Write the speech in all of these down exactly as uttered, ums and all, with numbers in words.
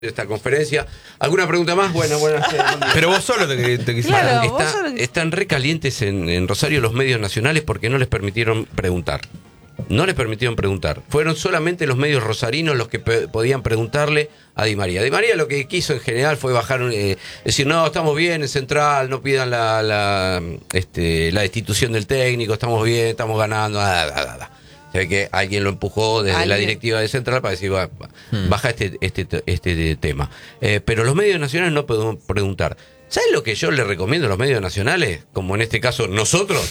esta conferencia. ¿Alguna pregunta más? Bueno, buenas. Pero vos solo te, te quisiste. Claro, Está, vos solo... Están recalientes en, en Rosario los medios nacionales porque no les permitieron preguntar. No les permitieron preguntar. Fueron solamente los medios rosarinos los que pe- podían preguntarle a Di María. Di María lo que quiso en general fue bajar, eh, decir, no, estamos bien en Central, no pidan la, la, este, la destitución del técnico, estamos bien, estamos ganando, da, da, da, da. Se ve que alguien lo empujó desde ¿Alguien? la directiva de Central para decir, baja este, este, este tema. Eh, pero los medios nacionales no pueden preguntar. ¿Sabes lo que yo le recomiendo a los medios nacionales? Como en este caso nosotros.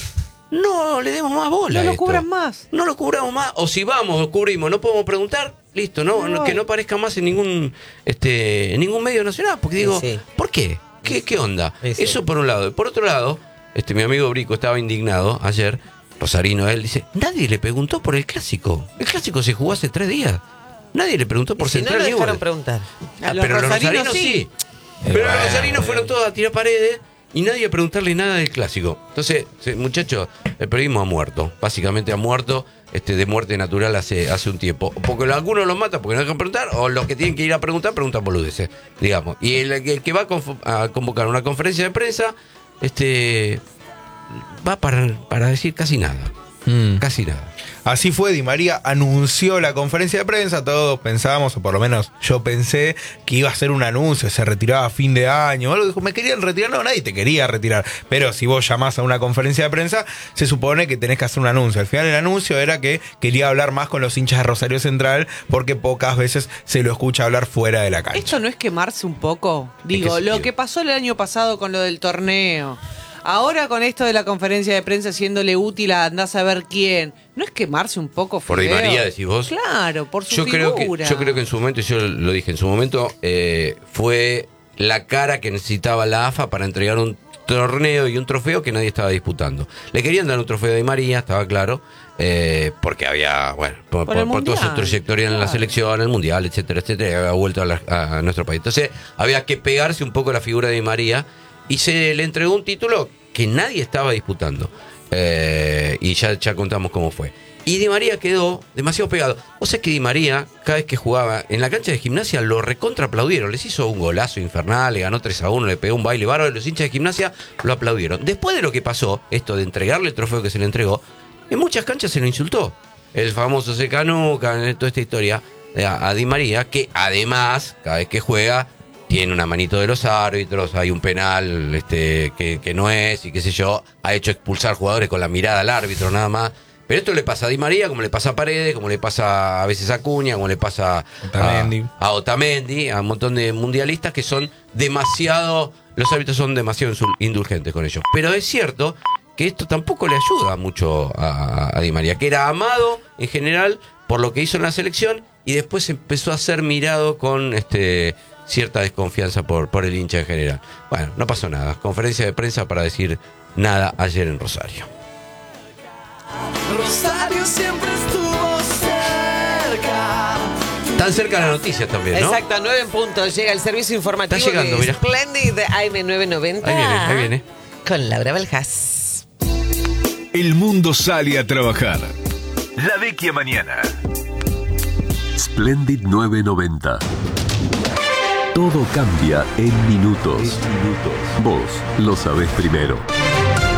No le demos más bola. No a lo esto. cubran más. No lo cubramos más. O si vamos, lo cubrimos, no podemos preguntar, listo, no, no. que no aparezca más en ningún este en ningún medio nacional. Porque digo, sí, sí. ¿por qué? ¿Qué, qué onda? Sí, sí. Eso por un lado. Por otro lado, este mi amigo Brico estaba indignado ayer, rosarino él, dice, nadie le preguntó por el clásico. El clásico se jugó hace tres días. Nadie le preguntó por ¿Y si Central. No lo dejaron igual. preguntar. Ah, los pero rosarinos los rosarinos sí. sí. Pero bueno, los rosarinos fueron todos a tirar paredes y nadie a preguntarle nada del clásico. Entonces, muchachos, el periodismo ha muerto. Básicamente ha muerto este, de muerte natural hace, hace un tiempo. Porque algunos los matan porque no dejan preguntar, o los que tienen que ir a preguntar, preguntan boludeces, digamos. Y el, el que va a, conf- a convocar una conferencia de prensa, este va para, para decir casi nada. Mm. Casi nada. Así fue, Di María anunció la conferencia de prensa, todos pensábamos, o por lo menos yo pensé, que iba a ser un anuncio, se retiraba a fin de año, o algo, dijo, me querían retirar, no, nadie te quería retirar, pero si vos llamás a una conferencia de prensa, se supone que tenés que hacer un anuncio. Al final el anuncio era que quería hablar más con los hinchas de Rosario Central, porque pocas veces se lo escucha hablar fuera de la cancha. ¿Esto no es quemarse un poco? Digo, lo que pasó el año pasado con lo del torneo... Ahora con esto de la conferencia de prensa siéndole útil a andar a saber quién, ¿no es quemarse un poco feo? Por Di María, decís vos. Claro, por su yo figura. Creo que, yo creo que en su momento, yo lo dije, en su momento eh, fue la cara que necesitaba la A F A para entregar un torneo y un trofeo que nadie estaba disputando. Le querían dar un trofeo a Di María, estaba claro, eh, porque había, bueno, por, por, por, por toda su trayectoria claro. en la selección, en el Mundial, etcétera, etcétera, había vuelto a, la, a nuestro país. Entonces había que pegarse un poco la figura de Di María y se le entregó un título que nadie estaba disputando. Eh, y ya, ya contamos cómo fue. Y Di María quedó demasiado pegado. O sea que Di María, cada vez que jugaba en la cancha de Gimnasia, lo recontra aplaudieron. Les hizo un golazo infernal, le ganó tres a uno, le pegó un baile bárbaro. Los hinchas de Gimnasia lo aplaudieron. Después de lo que pasó, esto de entregarle el trofeo que se le entregó, en muchas canchas se lo insultó. El famoso Secanuca, toda esta historia, a, a Di María, que además, cada vez que juega, tiene una manito de los árbitros, hay un penal este, que, que no es, y qué sé yo, ha hecho expulsar jugadores con la mirada al árbitro nada más. Pero esto le pasa a Di María, como le pasa a Paredes, como le pasa a veces a Acuña, como le pasa Otamendi. A, a Otamendi, a un montón de mundialistas que son demasiado, los árbitros son demasiado indulgentes con ellos. Pero es cierto que esto tampoco le ayuda mucho a, a Di María, que era amado en general por lo que hizo en la selección y después empezó a ser mirado con este cierta desconfianza por, por el hincha en general. Bueno, no pasó nada. Conferencia de prensa para decir nada ayer en Rosario. Rosario siempre estuvo cerca. Tan cerca la noticia también, ¿no? Exacto, a nueve en punto. Llega el servicio informativo. Está llegando, de mira. Splendid A M novecientos noventa. Ahí viene, ahí viene. Con Laura Beljas. El mundo sale a trabajar. La vecchia mañana. Splendid novecientos noventa. Todo cambia en minutos. Vos lo sabés primero.